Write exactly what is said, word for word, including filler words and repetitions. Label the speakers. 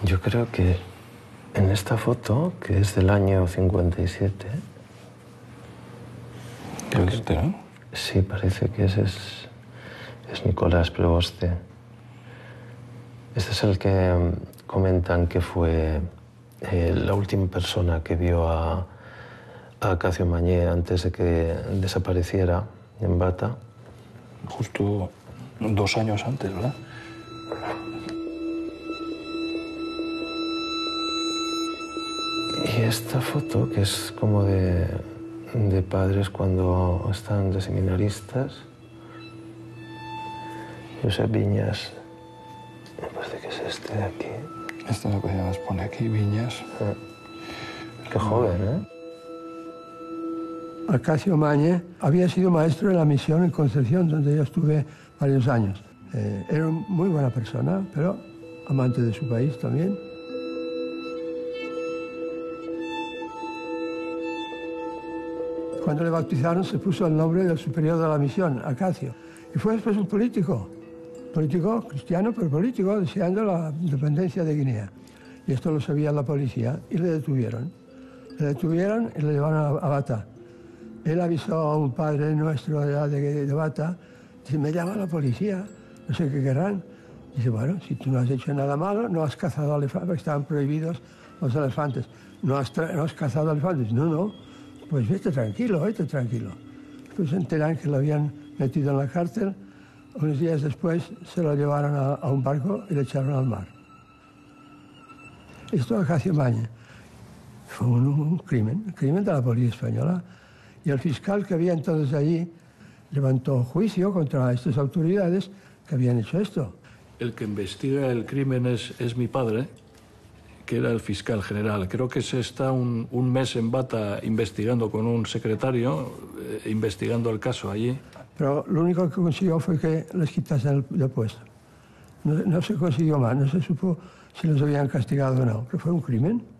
Speaker 1: Yo creo que en esta foto, que es del año cincuenta y siete...
Speaker 2: ¿Qué es este, no?
Speaker 1: Sí, parece que ese es, es Nicolás Prevoste. Este es el que comentan que fue eh, la última persona que vio a, a Acacio Mañé antes de que desapareciera en Bata.
Speaker 2: Justo dos años antes, ¿verdad?
Speaker 1: Y esta foto, que es como de, de padres cuando están de seminaristas. Josep Viñas, me parece que es este de aquí.
Speaker 2: Este es lo que nos pone aquí, Viñas.
Speaker 1: Ah, qué joven, ¿eh?
Speaker 3: Acacio Mañé había sido maestro en la misión en Concepción, donde yo estuve varios años. Eh, era una muy buena persona, pero amante de su país también. Cuando le bautizaron se puso el nombre del superior de la misión, Acacio. Y fue después un político, político cristiano, pero político, deseando la independencia de Guinea. Y esto lo sabía la policía y le detuvieron. Le detuvieron y le llevaron a, a Bata. Él avisó a un padre nuestro de, de, de Bata, dice, me llama la policía, no sé qué querrán. Dice, bueno, si tú no has hecho nada malo, no has cazado elefantes, porque estaban prohibidos los elefantes. No has, no has cazado elefantes. No, no, pues vete tranquilo, vete tranquilo. Después se enteran que lo habían metido en la cárcel. Unos días después se lo llevaron a, a un barco y le echaron al mar. Esto Acacio Mañé fue un, un crimen, un crimen de la policía española. Y el fiscal que había entonces allí levantó juicio contra estas autoridades que habían hecho esto.
Speaker 4: El que investiga el crimen es, es mi padre, que era el fiscal general. Creo que se está un, un mes en Bata investigando con un secretario, eh, investigando el caso allí.
Speaker 3: Pero lo único que consiguió fue que les quitasen el, el puesto. No, no se consiguió más, no se supo si los habían castigado o no, pero fue un crimen.